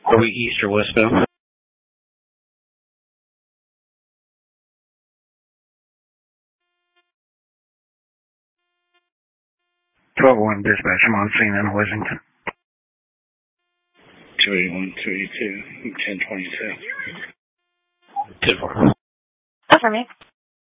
Are we east or westbound? 1201 dispatch, I'm on scene in Washington. 281, 282, 1022. 10-4. That's for me.